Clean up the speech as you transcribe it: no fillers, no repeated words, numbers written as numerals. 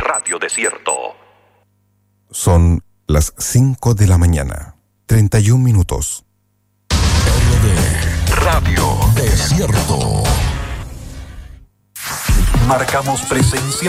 Radio Desierto. Son las 5 de la mañana, 31 minutos. Radio Desierto. Marcamos presencia